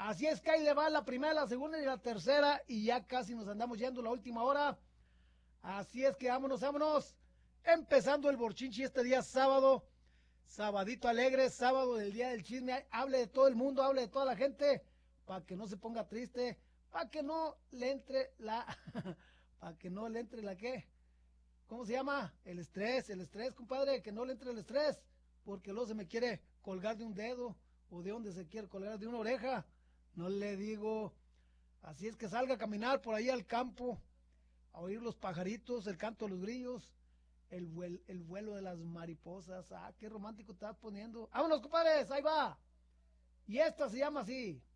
Así es que ahí le va la primera, la segunda y la tercera y ya casi nos andamos yendo la última hora. Así es que vámonos, vámonos. Empezando el borchinchi este día sábado. Sabadito alegre, sábado del día del chisme. Hable de todo el mundo, hable de toda la gente. Para que no se ponga triste. Para que no le entre la... para que no le entre la qué. ¿Cómo se llama? El estrés, compadre. Que no le entre el estrés. Porque luego se me quiere colgar de un dedo. O de donde se quiere colgar de una oreja. No le digo. Así es que salga a caminar por ahí al campo. A oír los pajaritos, el canto de los grillos, el vuelo de las mariposas. Ah, qué romántico estás poniendo. ¡Vámonos, compadres! Ahí va. Y esta se llama así.